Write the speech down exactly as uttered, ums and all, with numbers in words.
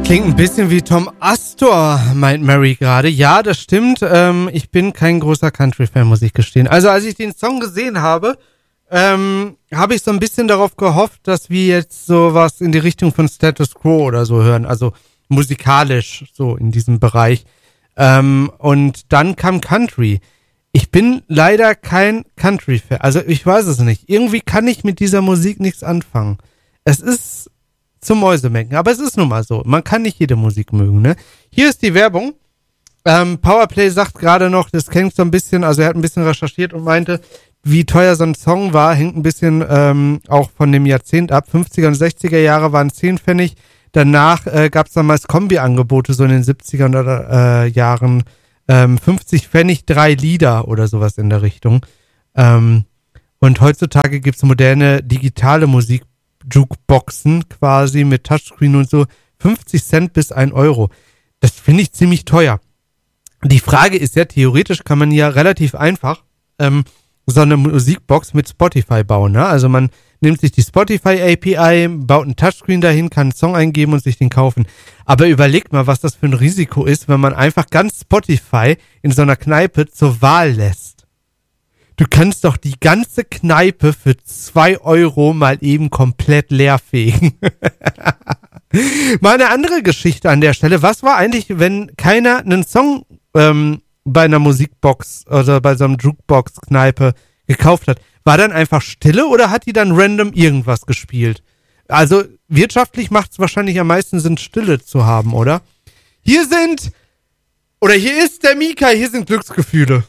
Klingt ein bisschen wie Tom Astor, meint Mary gerade. Ja, das stimmt. Ähm, ich bin kein großer Country-Fan, muss ich gestehen. Also als ich den Song gesehen habe, ähm, habe ich so ein bisschen darauf gehofft, dass wir jetzt sowas in die Richtung von Status Quo oder so hören. Also musikalisch so in diesem Bereich. Ähm, und dann kam Country. Ich bin leider kein Country-Fan. Also ich weiß es nicht. Irgendwie kann ich mit dieser Musik nichts anfangen. Es ist zum Mäusemelken, aber es ist nun mal so. Man kann nicht jede Musik mögen, ne? Hier ist die Werbung. Ähm, Powerplay sagt gerade noch, das klingt so ein bisschen, also er hat ein bisschen recherchiert und meinte, wie teuer so ein Song war, hängt ein bisschen ähm, auch von dem Jahrzehnt ab. fünfziger und sechziger Jahre waren zehn Pfennig. Danach äh, gab es damals Kombi-Angebote, so in den siebziger äh, Jahren. Ähm, fünfzig Pfennig, drei Lieder oder sowas in der Richtung. Ähm, und heutzutage gibt's moderne digitale Musik-Jukeboxen quasi mit Touchscreen und so. fünfzig Cent bis ein Euro. Das finde ich ziemlich teuer. Die Frage ist ja, theoretisch kann man ja relativ einfach ähm, so eine Musikbox mit Spotify bauen. Ne? Also man nimmt sich die Spotify-A P I, baut einen Touchscreen dahin, kann einen Song eingeben und sich den kaufen. Aber überlegt mal, was das für ein Risiko ist, wenn man einfach ganz Spotify in so einer Kneipe zur Wahl lässt. Du kannst doch die ganze Kneipe für zwei Euro mal eben komplett leerfegen. Mal eine andere Geschichte an der Stelle. Was war eigentlich, wenn keiner einen Song ähm, bei einer Musikbox oder bei so einem Jukebox-Kneipe gekauft hat? War dann einfach Stille oder hat die dann random irgendwas gespielt? Also wirtschaftlich macht es wahrscheinlich am meisten Sinn, Stille zu haben, oder? Hier sind, oder hier ist der Mika, hier sind Glücksgefühle.